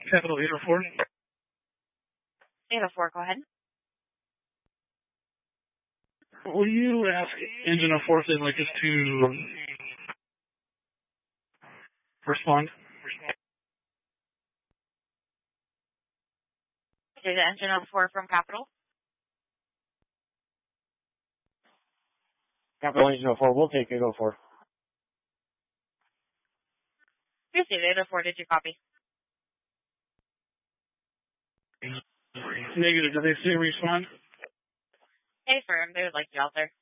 Capital 804. 804, go ahead. Will you ask Engine 04 if they'd like us to respond? Is it Engine 04 from Capital? Capital Engine 04, we'll take 804. Received 804, did you copy? Negative, did they say respond? Hey, firm, they would like you out there.